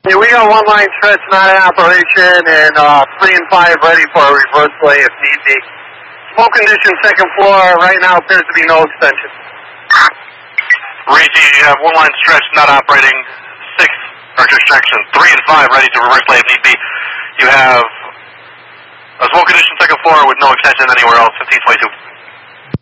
Hey, we got one line stretch not in operation and 3 and 5 ready for a reverse play if need be. Smoke condition second floor right now appears to be no extension. Reedy, you have one line stretch not operating, 6 archer section, 3 and 5 ready to reverse play if need be. You have a smoke condition second floor with no extension anywhere else, 1522.